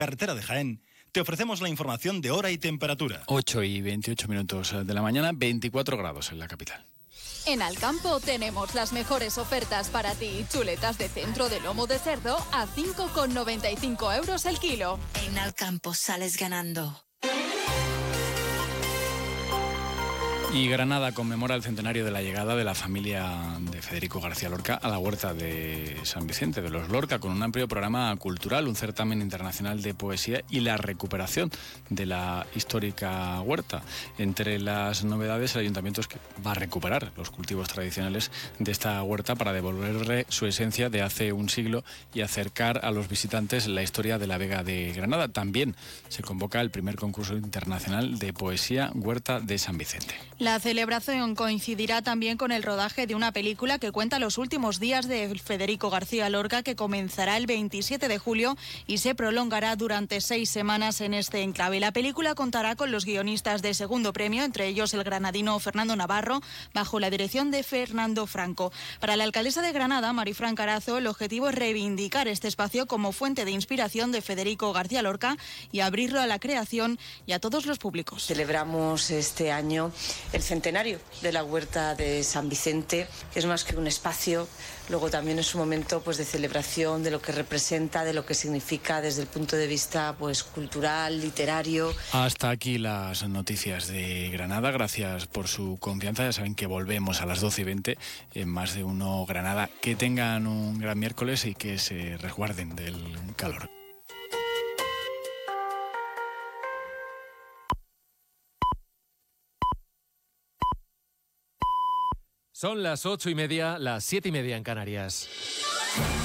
Carretera de Jaén, te ofrecemos la información de hora y temperatura. 8:28 de la mañana, 24 grados en la capital. En Alcampo tenemos las mejores ofertas para ti. Chuletas de centro de lomo de cerdo a 5,95 euros el kilo. En Alcampo sales ganando. Y Granada conmemora el centenario de la llegada de la familia de Federico García Lorca a la huerta de San Vicente de los Lorca, con un amplio programa cultural, un certamen internacional de poesía y la recuperación de la histórica huerta. Entre las novedades, el ayuntamiento es que va a recuperar los cultivos tradicionales de esta huerta para devolverle su esencia de hace un siglo y acercar a los visitantes la historia de la Vega de Granada. También se convoca el primer concurso internacional de poesía Huerta de San Vicente. La celebración coincidirá también con el rodaje de una película que cuenta los últimos días de Federico García Lorca, que comenzará el 27 de julio y se prolongará durante 6 semanas en este enclave. La película contará con los guionistas de segundo premio, entre ellos el granadino Fernando Navarro, bajo la dirección de Fernando Franco. Para la alcaldesa de Granada, Marifran Carazo, el objetivo es reivindicar este espacio como fuente de inspiración de Federico García Lorca y abrirlo a la creación y a todos los públicos. Celebramos este año el centenario de la Huerta de San Vicente, que es más que un espacio, luego también es un momento pues de celebración de lo que representa, de lo que significa desde el punto de vista pues cultural, literario. Hasta aquí las noticias de Granada. Gracias por su confianza. Ya saben que volvemos a las 12:20 en Más de Uno Granada. Que tengan un gran miércoles y que se resguarden del calor. Son las 8:30, las 7:30 en Canarias.